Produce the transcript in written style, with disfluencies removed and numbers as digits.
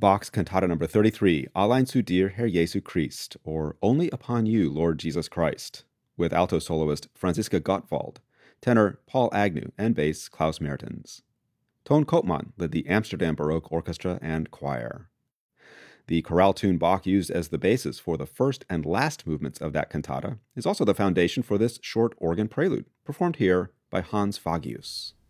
Bach's Cantata number 33, Allein zu dir, Herr Jesu Christ, or Only Upon You, Lord Jesus Christ, with alto soloist Franziska Gottwald, tenor Paul Agnew, and bass Klaus Mertens. Toon Koopman led the Amsterdam Baroque Orchestra and Choir. The chorale tune Bach used as the basis for the first and last movements of that cantata is also the foundation for this short organ prelude, performed here by Hans Fagius.